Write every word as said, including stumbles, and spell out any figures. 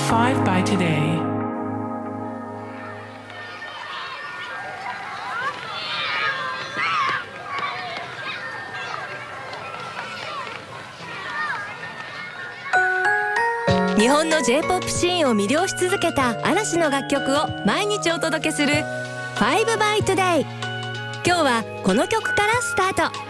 five by Today. 日本の J-ポップ シーンを魅了し続けた嵐の楽曲を毎日お届けするファイブ by Today。今日はこの曲からスタート。